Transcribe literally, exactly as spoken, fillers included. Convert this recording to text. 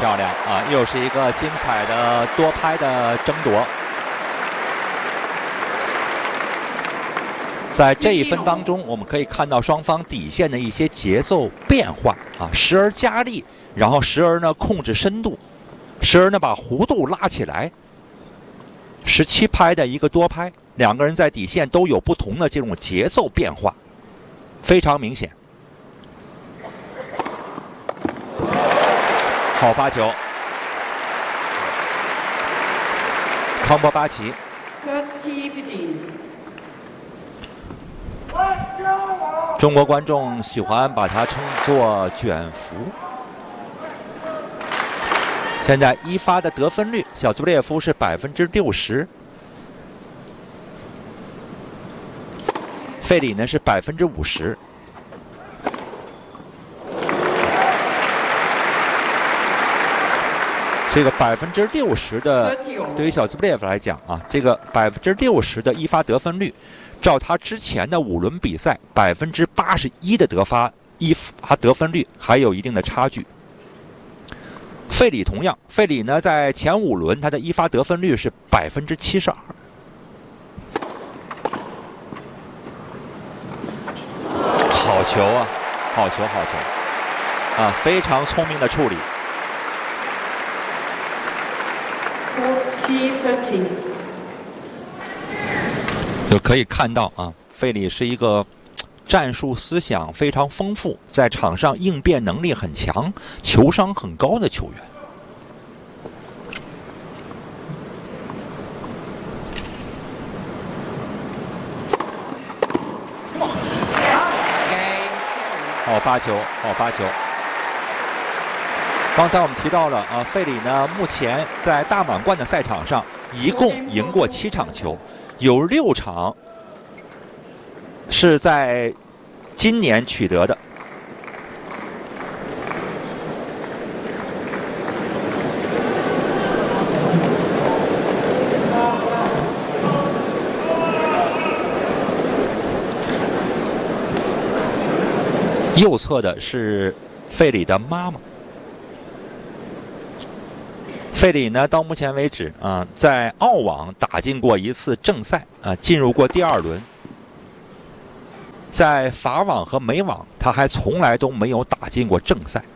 漂亮啊！又是一个精彩的多拍的争夺。在这一分当中，我们可以看到双方底线的一些节奏变化啊，时而加力，然后时而呢控制深度，时而呢把弧度拉起来。十七拍的一个多拍，两个人在底线都有不同的这种节奏变化，非常明显。好发球，康波巴奇。中国观众喜欢把它称作卷福。现在一发的得分率，小兹布列夫是百分之六十，费里呢是百分之五十。这个百分之六十的，对于小兹布列夫来讲啊，这个百分之六十的一发得分率。照他之前的五轮比赛，百分之八十一的得发一发得分率还有一定的差距。费里同样，费里呢在前五轮他的一发得分率是百分之七十二。好球啊，好球，好球！啊，非常聪明的处理。就可以看到啊，费里是一个战术思想非常丰富，在场上应变能力很强、球商很高的球员。好发球，好发球。刚才我们提到了啊，费里呢目前在大满贯的赛场上一共赢过七场球。有六场是在今年取得的。右侧的是费里的妈妈。费里呢，到目前为止啊，在澳网打进过一次正赛啊，进入过第二轮。在法网和美网，他还从来都没有打进过正赛。